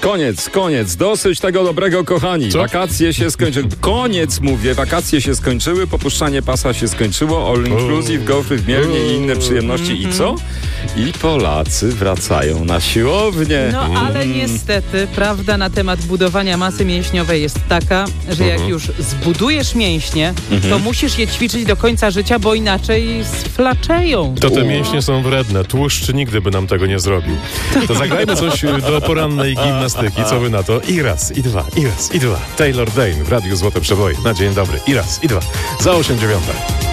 Koniec. Dosyć tego dobrego, kochani. Co? Wakacje się skończyły. Wakacje się skończyły, popuszczanie pasa się skończyło, all inclusive, gofry w Mielnie i inne przyjemności. I co? I Polacy wracają na siłownię. No ale niestety prawda na temat budowania masy mięśniowej jest taka, że jak już zbudujesz mięśnie, to musisz je ćwiczyć do końca życia, bo inaczej sflaczeją. To te mięśnie są wredne. Tłuszcz nigdy by nam tego nie zrobił. To zagrajmy coś do porannej gimnastyki. Co wy na to? I raz, i dwa, i raz, i dwa. Taylor Dane w Radiu Złote Przeboje. Na dzień dobry. I raz, i dwa. Za 8:09.